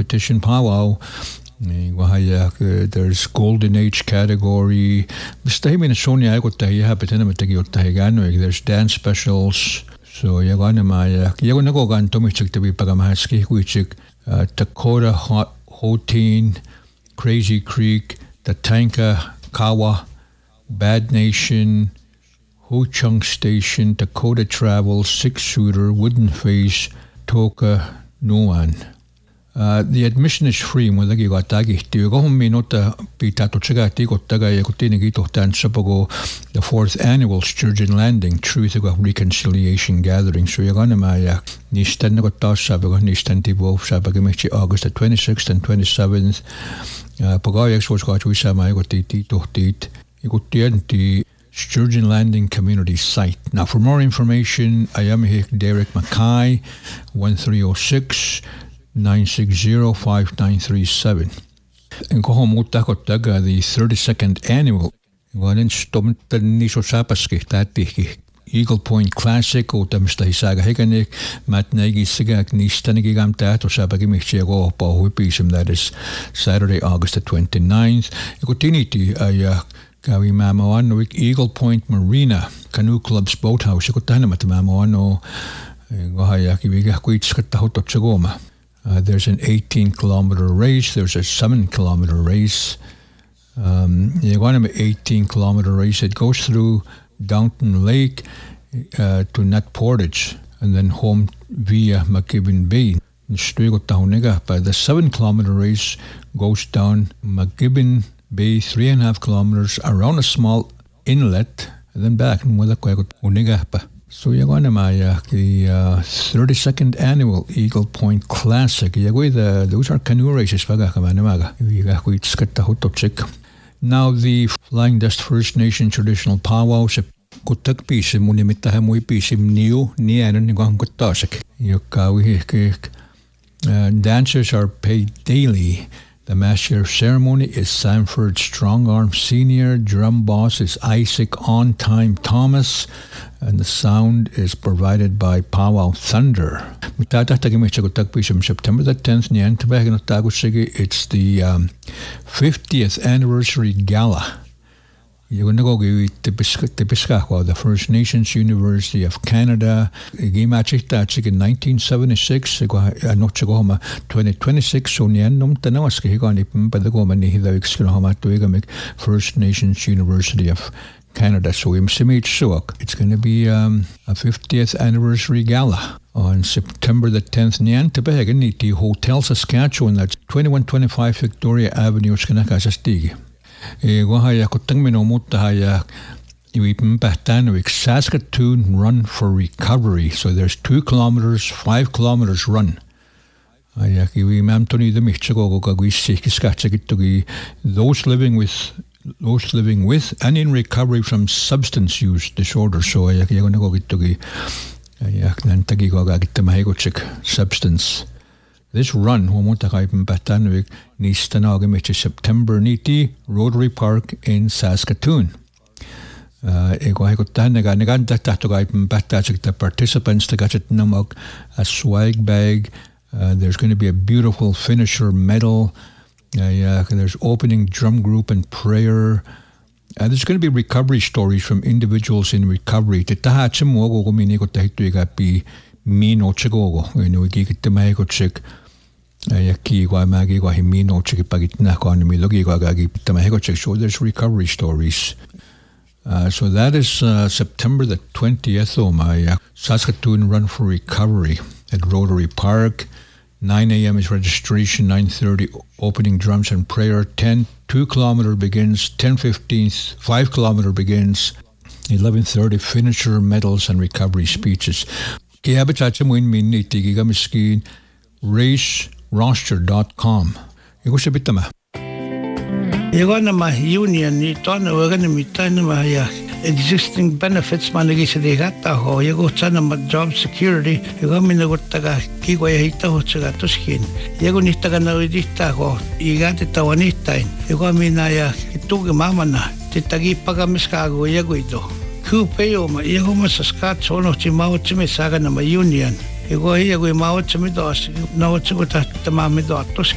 competition powwow. There's Golden Age category. There's dance specials. So Dakota Hoteen, Crazy Creek, Tatanka, Kawa, Bad Nation, Ho Chung Station, Dakota Travel, Six Shooter, Wooden Face, Toka, Nuan. The admission is free. The fourth annual Sturgeon Landing Truth About Reconciliation Gathering. So you're going to August the 26th and 27th. Sturgeon Landing Community Site. Now, for more information, I am here, Derek Mackay, 1306 960-5937. And go home with the 32nd annual Eagle Point Classic o Tamstahisaga Higanik, Matnegi Sigak Nistanigam Tato Sabagimichego Pahuipism, that is Saturday, August the 29th. Ikotiniti Gawi Mamawano Eagle Point Marina, Canoe Club's Boathouse, Ikotanama Mamawano Gohayaki Vigakuitskatahoto Chagoma. There's an 18-kilometer race. There's a 7-kilometer race. You're going to be 18-kilometer race. It goes through Downton Lake to Nut Portage and then home via McGibbon Bay. But the 7-kilometer race goes down McGibbon Bay, 3.5 kilometers around a small inlet and then back. So you're going to the 32nd annual Eagle Point Classic. Those are canoe races. Now the Flying Dust First Nation traditional powwows. Dancers are paid daily. The master of ceremony is Sanford Strong Arm Senior. Drum boss is Isaac On Time Thomas. And the sound is provided by Powwow Thunder. September the 10th, it's the 50th anniversary gala. You're going to go the First Nations University of Canada. In 1976, 2026, First Nations University of Canada. So it's going to be a 50th anniversary gala on September the 10th. Nyan Tabaganiti Hotel Saskatchewan, that's 2125 Victoria Avenue, Skanakasastigi. Saskatoon Run for Recovery. So there's 2 kilometers, 5 kilometers run. Those living with and in recovery from substance use disorder. So you're going to go get to substance. This run, September Niti, Rotary Park in Saskatoon. The participants get a swag bag. There's going to be a beautiful finisher medal. There's opening drum group and prayer. There's going to be recovery stories from individuals in recovery. So there's recovery stories. So that is September the 20th, Saskatoon Run for Recovery at Rotary Park. 9 a.m. is registration, 9:30 opening drums and prayer, 2 kilometer begins, 10:15 5 kilometer begins, 11:30 finisher medals and recovery speeches. RaceRoster.com. Union existing benefits job security Union.